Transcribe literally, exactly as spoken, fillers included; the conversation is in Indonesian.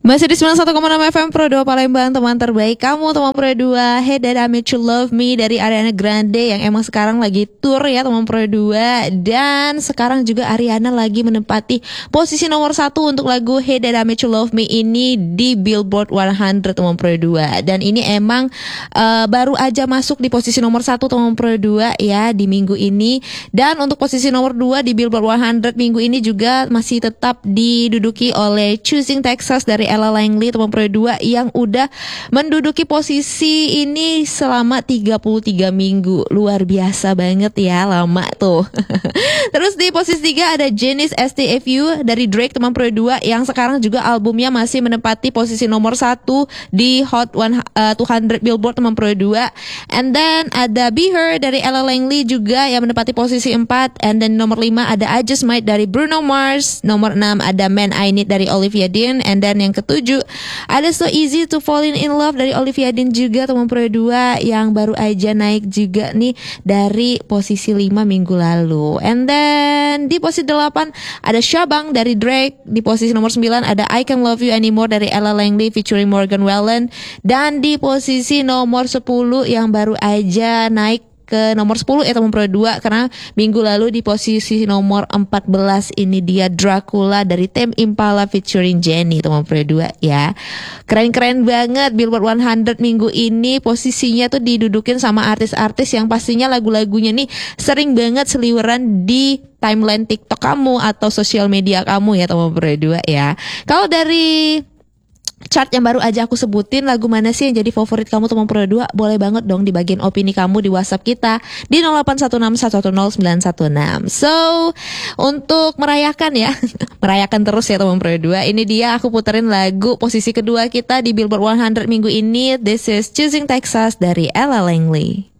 Masih di sembilan puluh satu koma enam F M Pro dua Palembang, teman terbaik kamu, teman Pro dua. Hey Dad, I Made You Love Me dari Ariana Grande yang emang sekarang lagi tour ya teman Pro dua. Dan sekarang juga Ariana lagi menempati posisi nomor satu untuk lagu Hey Dad, I Made You Love Me ini di Billboard seratus teman Pro dua. Dan ini emang uh, baru aja masuk di posisi nomor satu teman Pro dua ya di minggu ini. Dan untuk posisi nomor dua di Billboard seratus minggu ini juga masih tetap diduduki oleh Choosing Texas dari Ella Langley teman Pro dua yang udah menduduki posisi ini selama tiga puluh tiga minggu. Luar biasa banget ya, lama tuh. Terus di posisi tiga ada Janice S T F U dari Drake teman Pro dua yang sekarang juga albumnya masih menempati posisi nomor satu di Hot seratus Billboard teman Pro dua. And then ada Be Her dari Ella Langley juga yang menempati posisi empat. And then nomor lima ada I Just Might dari Bruno Mars. Nomor enam ada Man I Need dari Olivia Dean. And then yang ketujuh ada So Easy to Fall in Love dari Olivia Dean juga teman Pro dua yang baru aja naik juga nih dari posisi lima minggu lalu. And then di posisi delapan ada Shabang dari Drake. Di posisi nomor sembilan ada I Can't Love You Anymore dari Ella Langley featuring Morgan Wallen. Dan di posisi nomor sepuluh yang baru aja naik ke nomor sepuluh ya teman Pro dua karena minggu lalu di posisi nomor empat belas ini dia Dracula dari Tame Impala featuring Jennie teman Pro dua ya. Keren-keren banget Billboard seratus minggu ini posisinya tuh didudukin sama artis-artis yang pastinya lagu-lagunya nih sering banget seliweran di timeline TikTok kamu atau sosial media kamu ya teman Pro dua ya. Kalau dari chart yang baru aja aku sebutin, lagu mana sih yang jadi favorit kamu teman Pro dua? Boleh banget dong di bagian opini kamu di WhatsApp kita di nol delapan satu enam satu satu nol sembilan satu enam. So, untuk merayakan ya, merayakan terus ya teman Pro dua. Ini dia aku puterin lagu posisi kedua kita di Billboard seratus minggu ini. This is Choosing Texas dari Ella Langley.